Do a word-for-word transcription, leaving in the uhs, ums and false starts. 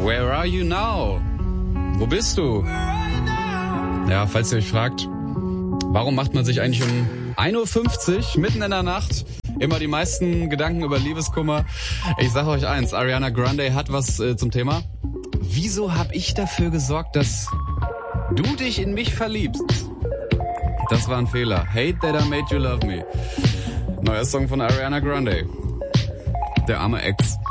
Where are you now? Wo bist du? Ja, falls ihr euch fragt, warum macht man sich eigentlich um ein Uhr fünfzig mitten in der Nacht immer die meisten Gedanken über Liebeskummer? Ich sage euch eins, Ariana Grande hat was äh, zum Thema. Wieso habe ich dafür gesorgt, dass du dich in mich verliebst? Das war ein Fehler. Hate that I made you love me. Neuer Song von Ariana Grande. Der arme Ex.